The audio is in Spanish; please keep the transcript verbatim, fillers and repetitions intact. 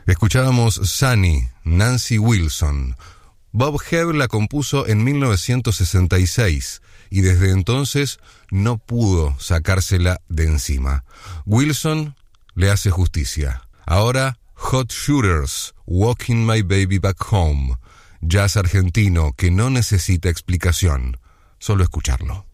Escuchábamos Sunny, Nancy Wilson. Bob Hebb la compuso en mil novecientos sesenta y seis y desde entonces no pudo sacársela de encima. Wilson le hace justicia. Ahora Hot Shooters, Walking My Baby Back Home. Jazz argentino que no necesita explicación, solo escucharlo.